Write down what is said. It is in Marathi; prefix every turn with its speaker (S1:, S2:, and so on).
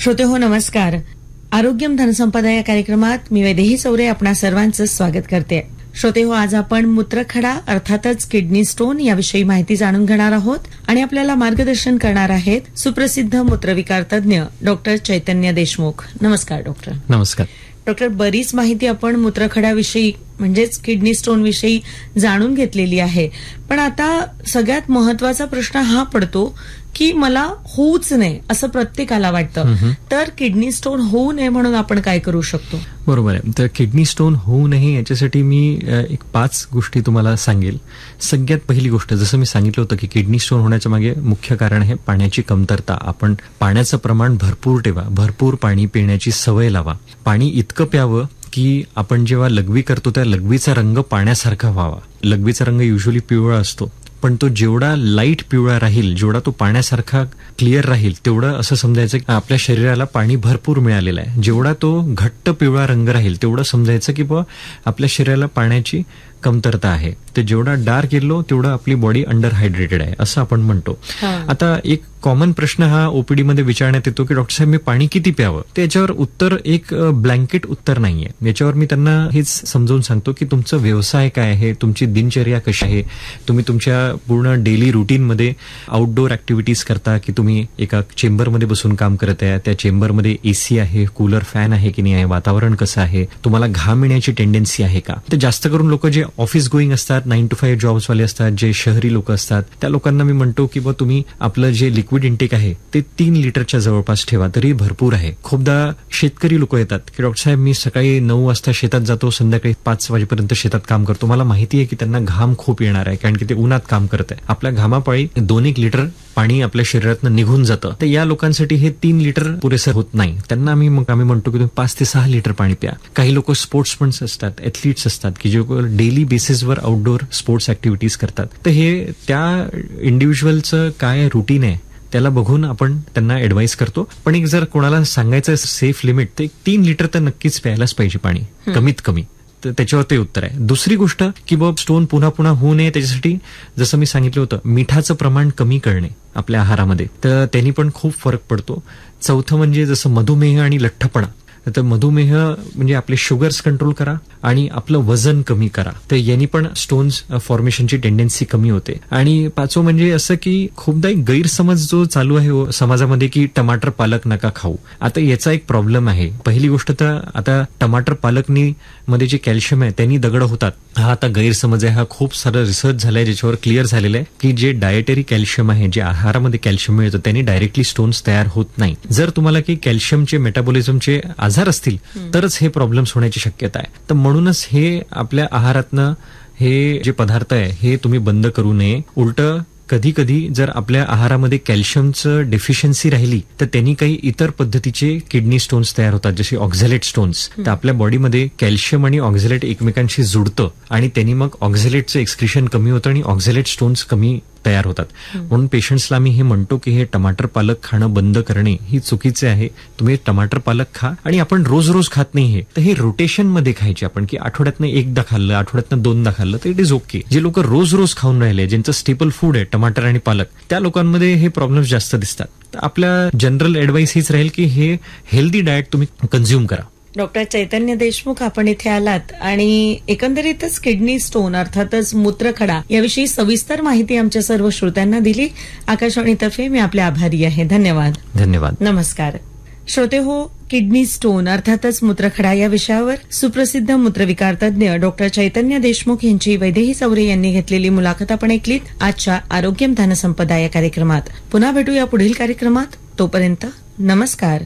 S1: श्रोते हो नमस्कार. आरोग्यम धनसंपदा या कार्यक्रमात मी वैदेही चौरे आपणा सर्वांचं स्वागत करते. श्रोते हो, आज आपण मूत्रखडा अर्थातच किडनी स्टोन याविषयी माहिती जाणून घेणार आहोत आणि आपल्याला मार्गदर्शन करणार आहेत सुप्रसिद्ध मूत्रविकार तज्ञ डॉक्टर चैतन्य देशमुख. नमस्कार डॉक्टर.
S2: नमस्कार
S1: डॉक्टर. बरीच माहिती आपण मूत्रखड्याविषयी म्हणजेच किडनी स्टोन विषयी जाणून घेतलेली आहे, पण आता सगळ्यात महत्वाचा प्रश्न हा पडतो की मला होऊच नये असं प्रत्येकाला वाटतं. तर किडनी स्टोन होऊ नये म्हणून आपण काय करू शकतो?
S2: बरोबर आहे. तर किडनी स्टोन होऊ नये याच्यासाठी मी एक 5 गोष्टी तुम्हाला सांगेल. सगळ्यात पहिली गोष्ट, जसं मी सांगितलं होतं की किडनी स्टोन होण्याच्या मागे मुख्य कारण आहे पाण्याची कमतरता. आपण पाण्याचं प्रमाण भरपूर ठेवा, भरपूर पाणी पिण्याची सवय लावा. पाणी इतकं प्यावं की आपण जेव्हा लघवी करतो त्या लघवीचा रंग पाण्यासारखा व्हावा. लघवीचा रंग युजली पिवळा असतो, पण तो जेवढा लाईट पिवळा राहील, जेवढा तो पाण्यासारखा क्लिअर राहील, तेवढं असं समजायचं की आपल्या शरीराला पाणी भरपूर मिळालेलं आहे. जेवढा तो घट्ट पिवळा रंग राहील तेवढं समजायचं की आपल्या शरीराला पाण्याची कमतरता आहे. तर जेवढा डार्क येलो तेवढं आपली बॉडी अंडर हायड्रेटेड आहे असं आपण म्हणतो. आता एक कॉमन प्रश्न हा ओपीडी मध्ये विचारण्यात येतो की डॉक्टर साहेब मी पाणी किती प्यावं? त्याच्यावर उत्तर एक ब्लँकेट उत्तर नाहीये. याच्यावर मी त्यांना हेच समजावून सांगतो की तुमचा व्यवसाय काय आहे, तुमची दिनचर्या कशी आहे, तुम्ही तुमच्या पूर्ण डेली रुटीनमध्ये आउटडोर ऍक्टिव्हिटीज करता की तुम्ही एका चेंबरमध्ये बसून काम करत आहे, त्या चेंबरमध्ये एसी आहे, कूलर फॅन आहे की नाही आहे, वातावरण कसं आहे, तुम्हाला घाम येण्याची टेंडन्सी आहे का? तर जास्त करून लोक जे ऑफिस गोईंग असतात, 9 to 5 जॉब्सवाले असतात, जे शहरी लोक असतात, त्या लोकांना मी म्हणतो की तुम्ही आपलं जे लिक्विड इंटेक आहे ते 3 लिटरच्या जवळपास ठेवा, तरी भरपूर आहे. खूपदा शेतकरी लोक येतात की डॉक्टर साहेब मी सकाळी 9 वाजता शेतात जातो, संध्याकाळी 5 वाजेपर्यंत शेतात काम करतो, मला माहिती आहे की त्यांना घाम खूप येणार आहे कारण की ते उन्हात काम करत आहे. आपल्या घामापाळी 2-1 लिटर पाणी आपल्या शरीरातनं निघून जातं. तर या लोकांसाठी हे 3 लिटर पुरेसं होत नाही. त्यांना आम्ही म्हणतो की तुम्ही 5 ते 6 लिटर पाणी प्या. काही लोक स्पोर्ट्समन असतात, एथलीट्स असतात की जे डेली बेसिसवर आउटडोर स्पोर्ट्स ऍक्टिव्हिटीज करतात. तर हे त्या इंडिव्हिज्युअलचं काय रुटीन आहे त्याला बघून आपण त्यांना ऍडवाइस करतो. पण एक जर कोणाला सांगायचं सेफ लिमिट, तर 3 लिटर तर नक्कीच प्यायलाच पाहिजे पाणी, कमीत कमी. तर त्याच्यावर ते उत्तर आहे. दुसरी गोष्ट की स्टोन पुन्हा पुन्हा होऊ नये त्याच्यासाठी जसं मी सांगितलं होतं मिठाचं प्रमाण कमी करणे आपल्या आहारामध्ये, तर त्यांनी पण खूप फरक पडतो. चौथं म्हणजे जसं मधुमेह आणि लठ्ठपणा, तर मधुमेह म्हणजे आपले शुगर्स कंट्रोल करा आणि आपलं वजन कमी करा, तर यांनी पण स्टोन्स फॉर्मेशनची टेंडन्सी कमी होते. आणि 5वं म्हणजे असं की खूपदा एक गैरसमज जो चालू आहे समाजामध्ये की टमाटर पालक नका खाऊ. आता याचा एक प्रॉब्लेम आहे. पहिली गोष्ट तर आता टमाटर पालकनी मध्ये जे कॅल्शियम आहे त्यांनी दगड होतात, हा आता गैरसमज आहे. हा खूप सारा रिसर्च झालाय ज्याच्यावर क्लिअर झालेलं आहे की जे डायटरी कॅल्शियम आहे, जे आहारामध्ये कॅल्शियम मिळतं, त्यांनी डायरेक्टली स्टोन्स तयार होत नाही. जर तुम्हाला की कॅल्शियमचे मेटाबॉलिझमचे आजार असतील तरच हे प्रॉब्लेम्स होण्याची शक्यता आहे. तर म्हणूनच हे आपल्या आहारातनं हे जे पदार्थ आहे हे तुम्ही बंद करू नये. उलट कधी कधी जर आपल्या आहारामध्ये कॅल्शियमचं डेफिशियन्सी राहिली तर त्यांनी काही इतर पद्धतीचे किडनी स्टोन्स तयार होतात, जसे ऑक्झॅलेट स्टोन्स. तर आपल्या बॉडीमध्ये कॅल्शियम आणि ऑक्झॅलेट एकमेकांशी जुडतं आणि त्यांनी मग ऑक्झॅलेटचं एक्सक्रिशन कमी होतं आणि ऑक्झॅलेट स्टोन्स कमी तयार होतात. म्हणून पेशंट्सला मी हे म्हणतो की हे टमाटर पालक खाणं बंद करणे ही चुकीचे आहे. तुम्ही टमाटर पालक खा आणि आपण रोज रोज खात नाही हे, तर हे रोटेशन मध्ये खायचे आपण, की आठवड्यातनं 1दा खाल्लं, आठवड्यातनं 2दा खाल्लं तर इट इज ओके. जे लोक रोज रोज खाऊन राहिले, ज्यांचं स्टेपल फूड आहे टमाटर आणि पालक, त्या लोकांमध्ये हे प्रॉब्लेम्स जास्त दिसतात. तर आपल्या जनरल ऍडवाइस हीच राहील की हे हेल्दी डाएट तुम्ही कंझ्युम करा.
S1: डॉक्टर चैतन्य देशमुख, आपण इथे आलात आणि एकंदरीतच किडनी स्टोन अर्थातच मूत्रखडा याविषयी सविस्तर माहिती आमच्या सर्व श्रोत्यांना दिली. आकाशवाणीतर्फे मी आपले आभारी आहे. धन्यवाद.
S2: धन्यवाद.
S1: नमस्कार. श्रोते हो, किडनी स्टोन अर्थातच मूत्रखडा या विषयावर सुप्रसिद्ध मूत्रविकार तज्ञ डॉक्टर चैतन्य देशमुख यांची वैदेही चौरे यांनी घेतलेली मुलाखत आपण ऐकलीत आजच्या आरोग्यम धनसंपदा या कार्यक्रमात. पुन्हा भेटूया पुढील कार्यक्रमात. तोपर्यंत नमस्कार.